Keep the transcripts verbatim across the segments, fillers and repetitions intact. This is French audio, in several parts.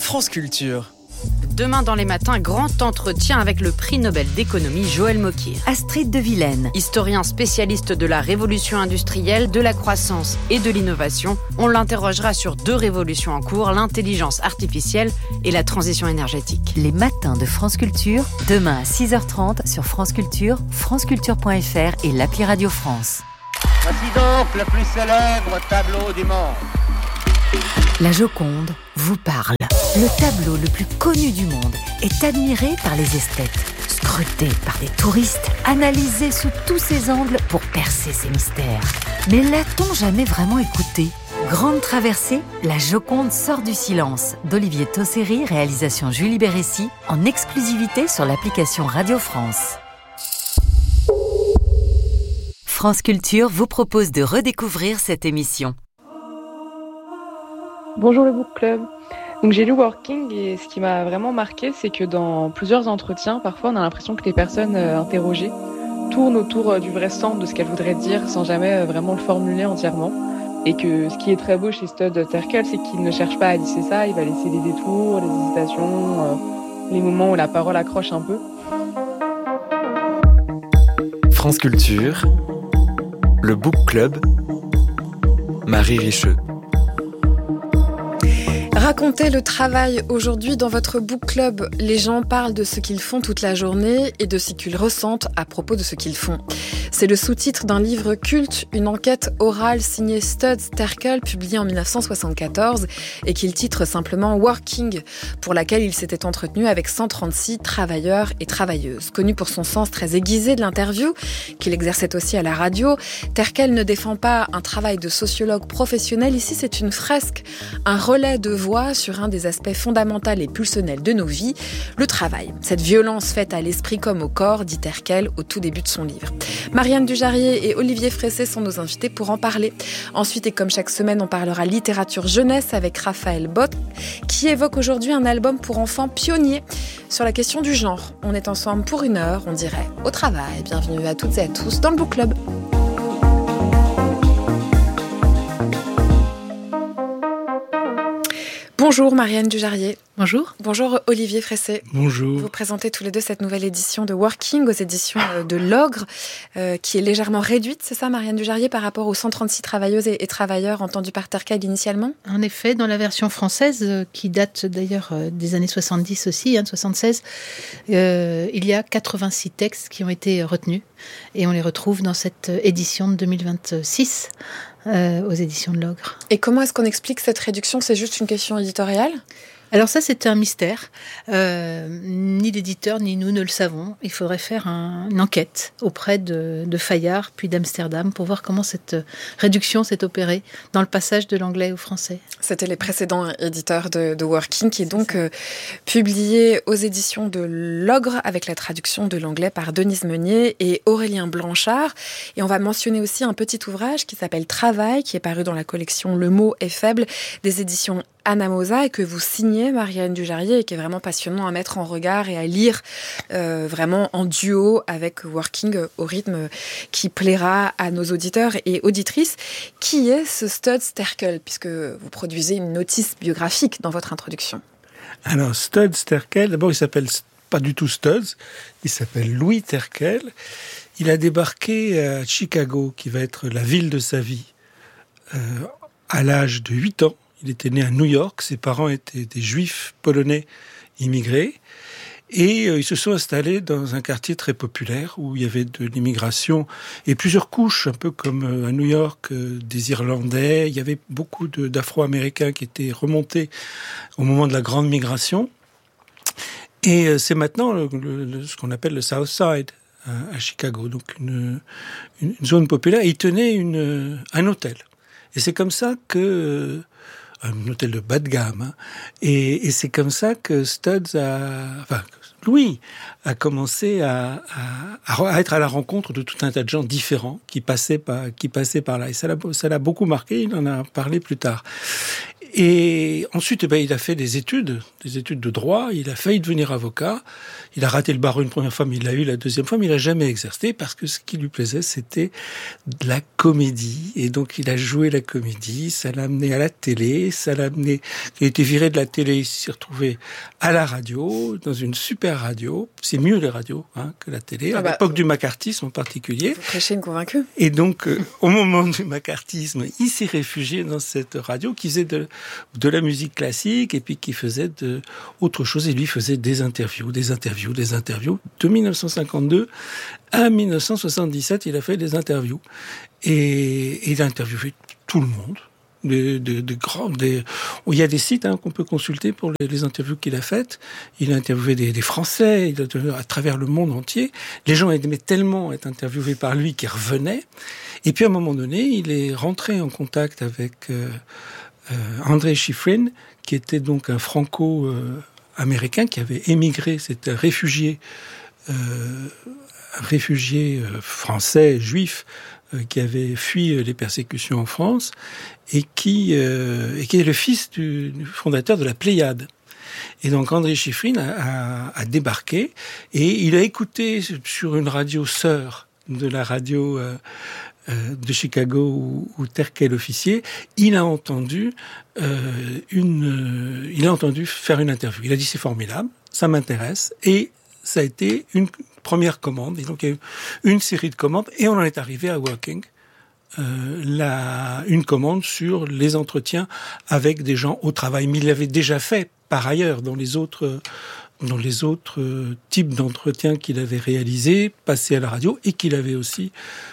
France Culture. Demain dans les matins, grand entretien avec le prix Nobel d'économie Joël Mokyr. Astrid de Vilaine. Historien spécialiste de la révolution industrielle, de la croissance et de l'innovation, on l'interrogera sur deux révolutions en cours, l'intelligence artificielle et la transition énergétique. Les matins de France Culture, demain à six heures trente sur France Culture, franceculture point f r et l'appli Radio France. Voici donc le plus célèbre tableau du monde. La Joconde vous parle. Le tableau le plus connu du monde est admiré par les esthètes, scruté par des touristes, analysé sous tous ses angles pour percer ses mystères. Mais l'a-t-on jamais vraiment écouté ? Grande traversée, La Joconde sort du silence d'Olivier Tosseri, réalisation Julie Bérécy, en exclusivité sur l'application Radio France. France Culture vous propose de redécouvrir cette émission. Bonjour le Book Club. Donc j'ai lu Working et ce qui m'a vraiment marqué, c'est que dans plusieurs entretiens, parfois on a l'impression que les personnes euh, interrogées tournent autour euh, du vrai sens de ce qu'elles voudraient dire sans jamais euh, vraiment le formuler entièrement. Et que ce qui est très beau chez Stud Terkel, c'est qu'il ne cherche pas à lisser ça, il va laisser les détours, les hésitations, euh, les moments où la parole accroche un peu. France Culture, le Book Club, Marie Richeux. Racontez le travail. Aujourd'hui, dans votre book club, les gens parlent de ce qu'ils font toute la journée et de ce qu'ils ressentent à propos de ce qu'ils font. C'est le sous-titre d'un livre culte, une enquête orale signée Stud Terkel, publiée en dix-neuf cent soixante-quatorze et qu'il titre simplement Working, pour laquelle il s'était entretenu avec cent trente-six travailleurs et travailleuses. Connu pour son sens très aiguisé de l'interview, qu'il exerçait aussi à la radio, Terkel ne défend pas un travail de sociologue professionnel. Ici, c'est une fresque, un relais de voix sur un des aspects fondamentaux et pulsionnels de nos vies, le travail. Cette violence faite à l'esprit comme au corps, dit Terkel au tout début de son livre. Marianne Dujarier et Olivier Fressé sont nos invités pour en parler. Ensuite, et comme chaque semaine, on parlera littérature jeunesse avec Raphaël Bott, qui évoque aujourd'hui un album pour enfants pionnier sur la question du genre. On est ensemble pour une heure, on dirait, au travail. Bienvenue à toutes et à tous dans le Book Club. Bonjour Marianne Dujarier. Bonjour. Bonjour Olivier Fressé. Bonjour. Vous présentez tous les deux cette nouvelle édition de Working aux éditions de l'Ogre, euh, qui est légèrement réduite, c'est ça Marianne Dujarier, par rapport aux cent trente-six travailleuses et, et travailleurs entendus par Terkel initialement ? En effet, dans la version française, euh, qui date d'ailleurs euh, des années soixante-dix aussi, hein, soixante-seize, euh, il y a quatre-vingt-six textes qui ont été retenus et on les retrouve dans cette édition de deux mille vingt-six. Euh, aux éditions de l'Ogre. Et comment est-ce qu'on explique cette réduction ? C'est juste une question éditoriale ? Alors ça, c'est un mystère. Euh, ni l'éditeur, ni nous ne le savons. Il faudrait faire un, une enquête auprès de, de Fayard, puis d'Amsterdam, pour voir comment cette réduction s'est opérée dans le passage de l'anglais au français. C'était les précédents éditeurs de, de Working, qui est donc euh, publié aux éditions de l'Ogre, avec la traduction de l'anglais par Denise Meunier et Aurélien Blanchard. Et on va mentionner aussi un petit ouvrage qui s'appelle Travail, qui est paru dans la collection Le mot est faible, des éditions Anamosa, et que vous signez, Marianne Dujarier, et qui est vraiment passionnant à mettre en regard et à lire euh, vraiment en duo avec Working, au rythme qui plaira à nos auditeurs et auditrices. Qui est ce Stud Terkel, puisque vous produisez une notice biographique dans votre introduction ? Alors, Stud Terkel, d'abord, il s'appelle pas du tout Studs, il s'appelle Louis Terkel. Il a débarqué à Chicago, qui va être la ville de sa vie, euh, à l'âge de huit ans. Il était né à New York, ses parents étaient des juifs polonais immigrés, et euh, ils se sont installés dans un quartier très populaire où il y avait de l'immigration et plusieurs couches, un peu comme euh, à New York, euh, des Irlandais. Il y avait beaucoup de, d'Afro-Américains qui étaient remontés au moment de la grande migration. Et euh, c'est maintenant le, le, ce qu'on appelle le South Side à, à Chicago, donc une, une, une zone populaire. Et ils tenaient une, un hôtel. Et c'est comme ça que... Euh, un hôtel de bas de gamme, hein. et, et c'est comme ça que Studs a, enfin, Louis a commencé à, à, à être à la rencontre de tout un tas de gens différents qui passaient par, qui passaient par là, et ça l'a, ça l'a beaucoup marqué, il en a parlé plus tard. Et ensuite, eh ben, il a fait des études, des études de droit. Il a failli devenir avocat. Il a raté le barreau une première fois, mais il l'a eu la deuxième fois, mais il n'a jamais exercé parce que ce qui lui plaisait, c'était de la comédie. Et donc, il a joué la comédie. Ça l'a amené à la télé. Ça l'a amené. Il a été viré de la télé. Il s'est retrouvé à la radio, dans une super radio. C'est mieux les radios hein, que la télé. À ah bah, l'époque du macartisme en particulier. Vous prêchez une convaincue. Et donc, euh, au moment du macartisme, il s'est réfugié dans cette radio qui faisait de de la musique classique et puis qui faisait de autre chose. Et lui faisait des interviews, des interviews, des interviews. De dix-neuf cent cinquante-deux à dix-neuf cent soixante-dix-sept, il a fait des interviews. Et, et il a interviewé tout le monde. Des, des, des grands, des... Il y a des sites hein, qu'on peut consulter pour les, les interviews qu'il a faites. Il a interviewé des, des Français il a, à travers le monde entier. Les gens aimaient tellement être interviewés par lui qu'ils revenaient. Et puis à un moment donné, il est rentré en contact avec euh, euh, André Schifrin, qui était donc un franco-américain qui avait émigré, c'était un réfugié, euh, un réfugié euh, français, juif, euh, qui avait fui les persécutions en France et qui, euh, et qui est le fils du, du fondateur de la Pléiade. Et donc André Schifrin a, a, a débarqué et il a écouté sur une radio sœur de la radio euh, euh, de Chicago où, où Terkel officiait, il a entendu euh, une, euh, il a entendu faire une interview. Il a dit c'est formidable, ça m'intéresse et ça a été une première commande. Et donc il y a eu une série de commandes et on en est arrivé à Working. Euh, la, une commande sur les entretiens avec des gens au travail. Mais il l'avait déjà fait par ailleurs dans les autres, dans les autres types d'entretiens qu'il avait réalisés, passés à la radio et qu'il avait aussi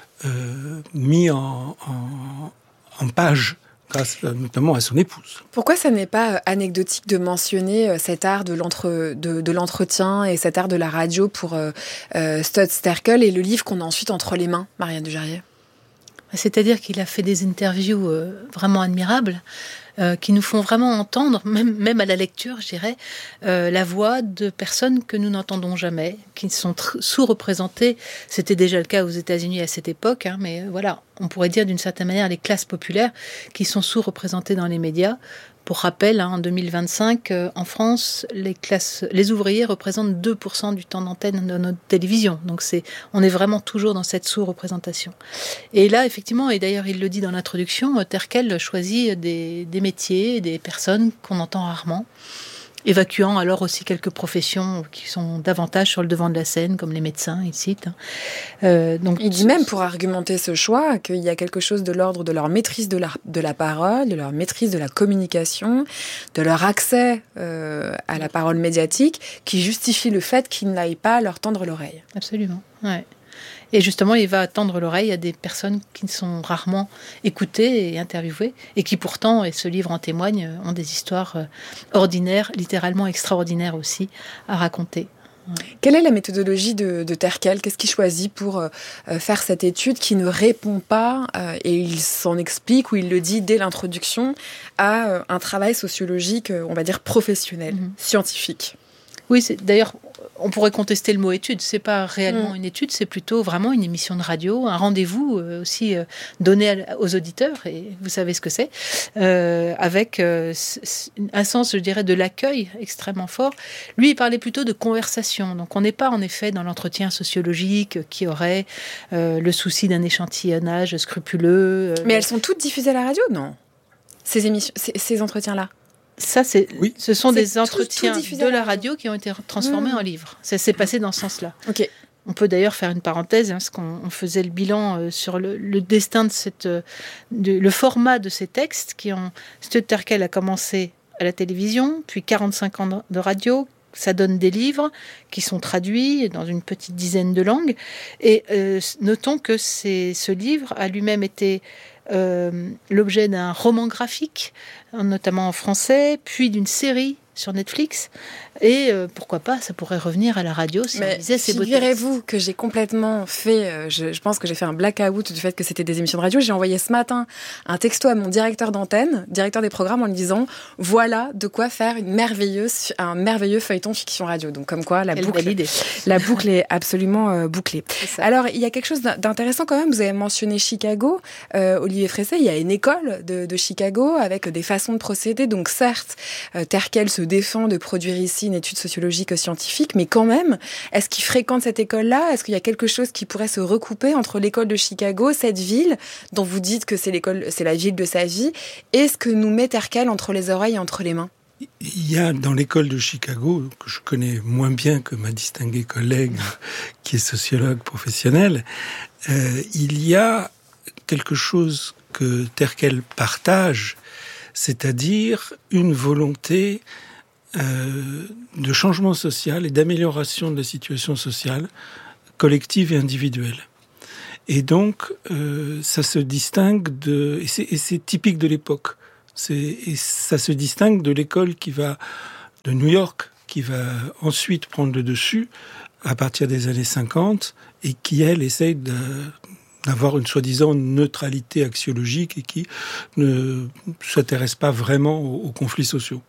euh, mis en, en, en page grâce notamment à son épouse. Pourquoi ça n'est pas anecdotique de mentionner cet art de, l'entre, de, de l'entretien et cet art de la radio pour euh, euh, Studs Terkel et le livre qu'on a ensuite entre les mains, Marianne Dujarier? C'est-à-dire qu'il a fait des interviews euh, vraiment admirables, euh, qui nous font vraiment entendre, même, même à la lecture, je dirais, euh, la voix de personnes que nous n'entendons jamais, qui sont tr- sous-représentées. C'était déjà le cas aux États-Unis à cette époque, hein, mais voilà, on pourrait dire d'une certaine manière les classes populaires qui sont sous-représentées dans les médias. Pour rappel, hein, en deux mille vingt-cinq, euh, en France, les classes, les ouvriers représentent deux pour cent du temps d'antenne de notre télévision. Donc c'est, on est vraiment toujours dans cette sous-représentation. Et là, effectivement, et d'ailleurs il le dit dans l'introduction, Terkel choisit des, des métiers, des personnes qu'on entend rarement, évacuant alors aussi quelques professions qui sont davantage sur le devant de la scène, comme les médecins, il cite. Euh, donc, il dit même, pour argumenter ce choix, qu'il y a quelque chose de l'ordre de leur maîtrise de la, de la parole, de leur maîtrise de la communication, de leur accès euh, à la parole médiatique, qui justifie le fait qu'ils n'aillent pas leur tendre l'oreille. Absolument, ouais. Et justement, il va tendre l'oreille à des personnes qui sont rarement écoutées et interviewées, et qui pourtant, et ce livre en témoigne, ont des histoires ordinaires, littéralement extraordinaires aussi, à raconter. Quelle est la méthodologie de, de Terkel ? Qu'est-ce qu'il choisit pour euh, faire cette étude qui ne répond pas, euh, et il s'en explique, ou il le dit dès l'introduction, à euh, un travail sociologique, euh, on va dire professionnel, mmh. scientifique ? Oui, c'est, d'ailleurs, on pourrait contester le mot étude. C'est pas réellement mmh. une étude, c'est plutôt vraiment une émission de radio, un rendez-vous euh, aussi euh, donné à, aux auditeurs, et vous savez ce que c'est, euh, avec euh, un sens, je dirais, de l'accueil extrêmement fort. Lui, il parlait plutôt de conversation. Donc, on n'est pas en effet dans l'entretien sociologique qui aurait euh, le souci d'un échantillonnage scrupuleux. Euh, Mais elles sont toutes diffusées à la radio, non ? Ces émissions, ces, ces entretiens-là. Ça, c'est, oui. Ce sont c'est des entretiens tout, tout de la radio qui ont été transformés mmh. en livres. Ça s'est passé dans ce sens-là. Okay. On peut d'ailleurs faire une parenthèse, hein, parce qu'on on faisait le bilan euh, sur le, le destin de cette, euh, de, le format de ces textes qui ont. Studs Terkel a commencé à la télévision, puis quarante-cinq ans de radio. Ça donne des livres qui sont traduits dans une petite dizaine de langues. Et euh, notons que c'est, ce livre a lui-même été euh, l'objet d'un roman graphique, notamment en français, puis d'une série sur Netflix. Et euh, pourquoi pas, ça pourrait revenir à la radio si Mais on disait ces beaux textes. figurez-vous que j'ai complètement fait, euh, je, je pense que j'ai fait un blackout du fait que c'était des émissions de radio. J'ai envoyé ce matin un texto à mon directeur d'antenne, directeur des programmes, en lui disant voilà de quoi faire une merveilleuse, un merveilleux feuilleton fiction radio. Donc comme quoi la Quelle boucle, belle idée. la boucle est absolument euh, bouclée. Ça. Alors il y a quelque chose d'intéressant quand même. Vous avez mentionné Chicago, euh, Olivier Fresset. Il y a une école de, de Chicago avec des façons de procéder. Donc certes, euh, Terkel se défend de produire ici une étude sociologique scientifique, mais quand même, est-ce qu'il fréquente cette école-là ? Est-ce qu'il y a quelque chose qui pourrait se recouper entre l'école de Chicago, cette ville dont vous dites que c'est l'école, c'est la ville de sa vie, et ce que nous met Terkel entre les oreilles et entre les mains ? Il y a dans l'école de Chicago, que je connais moins bien que ma distinguée collègue qui est sociologue professionnelle, euh, il y a quelque chose que Terkel partage, c'est-à-dire une volonté euh, de changement social et d'amélioration de la situation sociale collective et individuelle. Et donc, euh, ça se distingue de... Et c'est, et c'est typique de l'époque. C'est, et ça se distingue de l'école qui va... de New York, qui va ensuite prendre le dessus à partir des années cinquante et qui, elle, essaye de... d'avoir une soi-disant neutralité axiologique et qui ne s'intéresse pas vraiment aux, aux conflits sociaux.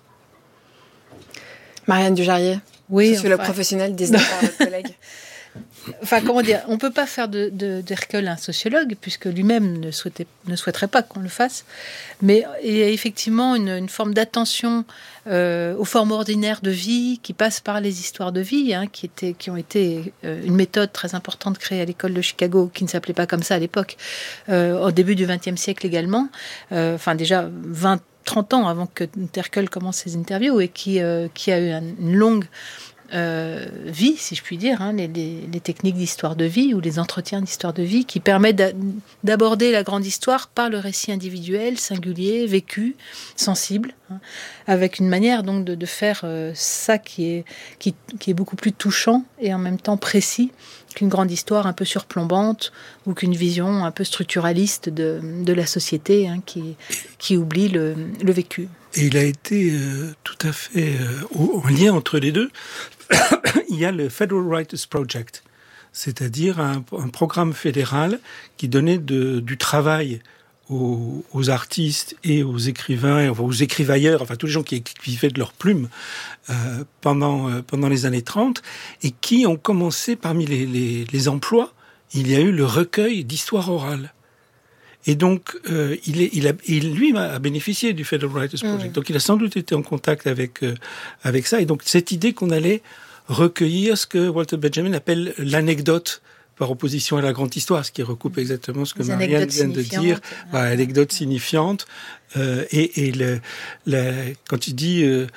Marianne Dujarrier, oui, sociologue enfin... professionnelle, dix-neuf par votre collègue. Enfin, comment dire, on ne peut pas faire de, de, d'Hercule un sociologue, puisque lui-même ne, souhaitait, ne souhaiterait pas qu'on le fasse. Mais il y a effectivement une, une forme d'attention euh, aux formes ordinaires de vie qui passe par les histoires de vie, hein, qui, étaient, qui ont été euh, une méthode très importante créée à l'école de Chicago, qui ne s'appelait pas comme ça à l'époque, euh, au début du vingtième siècle également. Euh, enfin, déjà vingt trente ans avant que Terkel commence ses interviews et qui, euh, qui a eu une longue euh, vie, si je puis dire, hein, les, les, les techniques d'histoire de vie ou les entretiens d'histoire de vie qui permettent d'a, d'aborder la grande histoire par le récit individuel, singulier, vécu, sensible, hein, avec une manière donc de, de faire euh, ça qui est, qui, qui est beaucoup plus touchant et en même temps précis qu'une grande histoire un peu surplombante ou qu'une vision un peu structuraliste de, de la société, hein, qui, qui oublie le, le vécu. Et il a été euh, tout à fait euh, en lien entre les deux. Il y a le Federal Writers Project, c'est-à-dire un, un programme fédéral qui donnait de, du travail aux, aux artistes et aux écrivains, aux écrivailleurs, enfin tous les gens qui vivaient de leur plume euh, pendant, euh, pendant les années trente, et qui ont commencé, parmi les, les, les emplois, il y a eu le recueil d'histoire orale. Et donc, euh, il, est, il, a, il lui a bénéficié du Federal Writers Project. Mmh. Donc, il a sans doute été en contact avec, euh, avec ça. Et donc, cette idée qu'on allait recueillir ce que Walter Benjamin appelle l'anecdote par opposition à la grande histoire, ce qui recoupe exactement ce que Les Marianne vient de dire. Ouais, anecdote signifiante. Euh, et et le, le, quand il dit... Euh,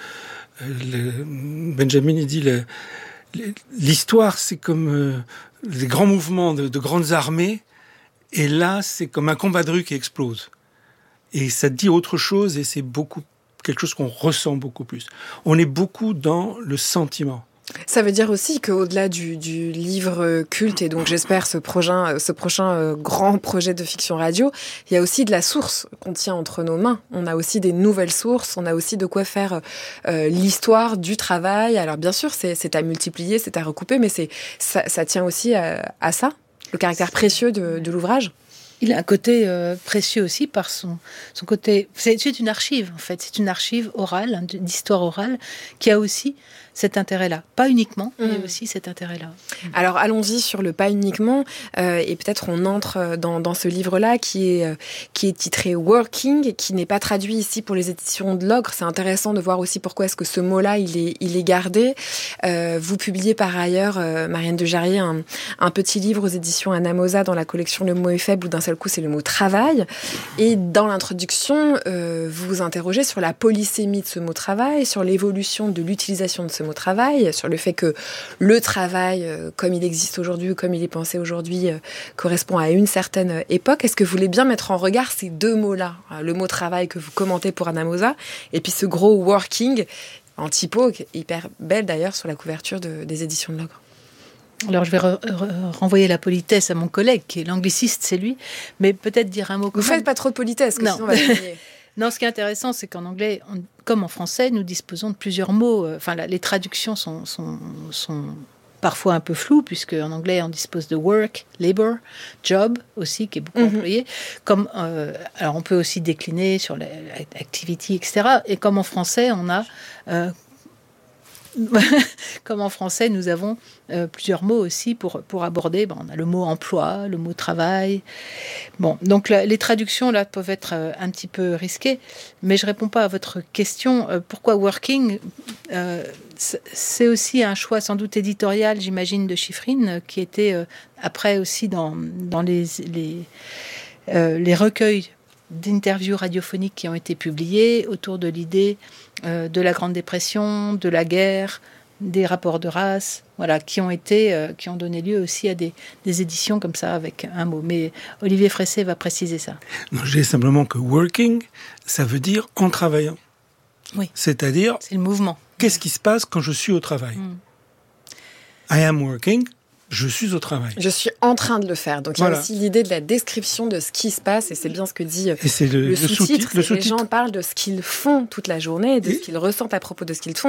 le, Benjamin, il dit... Le, l'histoire, c'est comme euh, les grands mouvements de, de grandes armées. Et là, c'est comme un combat de rue qui explose. Et ça dit autre chose, et c'est beaucoup quelque chose qu'on ressent beaucoup plus. On est beaucoup dans le sentiment. Ça veut dire aussi qu'au-delà du, du livre culte, et donc j'espère ce prochain, ce prochain euh, grand projet de fiction radio, il y a aussi de la source qu'on tient entre nos mains. On a aussi des nouvelles sources, on a aussi de quoi faire euh, l'histoire du travail. Alors bien sûr, c'est, c'est à multiplier, c'est à recouper, mais c'est, ça, ça tient aussi à, à ça, le caractère précieux de, de l'ouvrage. Il a un côté euh, précieux aussi par son, son côté... C'est, c'est une archive, en fait. C'est une archive orale, hein, d'histoire orale, qui a aussi cet intérêt-là. Pas uniquement, mmh. mais aussi cet intérêt-là. Alors, allons-y sur le pas uniquement. Euh, et peut-être on entre dans, dans ce livre-là qui est, euh, qui est titré « Working », qui n'est pas traduit ici pour les éditions de l'Ogre. C'est intéressant de voir aussi pourquoi est-ce que ce mot-là, il est, il est gardé. Euh, vous publiez par ailleurs, euh, Marianne Dujarrier, un, un petit livre aux éditions Anamosa dans la collection « Le mot est faible » où d'un seul coup, c'est le mot « travail ». Et dans l'introduction, euh, vous vous interrogez sur la polysémie de ce mot « travail », sur l'évolution de l'utilisation de ce mot « travail », sur le fait que le travail, euh, comme il existe aujourd'hui, comme il est pensé aujourd'hui, euh, correspond à une certaine époque. Est-ce que vous voulez bien mettre en regard ces deux mots-là, le mot « travail » que vous commentez pour Anamosa, et puis ce gros « working » en typo, hyper belle d'ailleurs, sur la couverture de, des éditions de l'Ogre? Alors, je vais re- re- renvoyer la politesse à mon collègue, qui est l'angliciste, c'est lui, mais peut-être dire un mot... Vous ne faites pas trop de politesse, que non. sinon on va gagner. Non, ce qui est intéressant, c'est qu'en anglais, on, comme en français, nous disposons de plusieurs mots. Enfin, la, les traductions sont, sont, sont parfois un peu floues, puisque en anglais, on dispose de work, labor, job aussi, qui est beaucoup mm-hmm. employé. Comme, euh, alors, on peut aussi décliner sur l'activity, et cetera. Et comme en français, on a... Euh, comme en français, nous avons euh, plusieurs mots aussi pour, pour aborder. Bon, on a le mot emploi, le mot travail. Bon, donc la, les traductions là peuvent être euh, un petit peu risquées, mais je réponds pas à votre question. Euh, pourquoi working euh, c'est aussi un choix sans doute éditorial, j'imagine, de Chiffrine, qui était euh, après aussi dans, dans les, les, euh, les recueils d'interviews radiophoniques qui ont été publiées autour de l'idée euh, de la Grande Dépression, de la guerre, des rapports de race, voilà, qui ont été, euh, qui ont donné lieu aussi à des, des éditions comme ça avec un mot. Mais Olivier Fressé va préciser ça. Non, je dis simplement que working, ça veut dire en travaillant. Oui. C'est-à-dire, c'est le mouvement. Qu'est-ce qui se passe quand je suis au travail ? mm. I am working. Je suis au travail. Je suis en train de le faire. Donc, voilà. Il y a aussi l'idée de la description de ce qui se passe, et c'est bien ce que dit et c'est le, le, le sous-titre. sous-titre. Le sous-titre. Les gens parlent de ce qu'ils font toute la journée, de et ce qu'ils ressentent à propos de ce qu'ils font.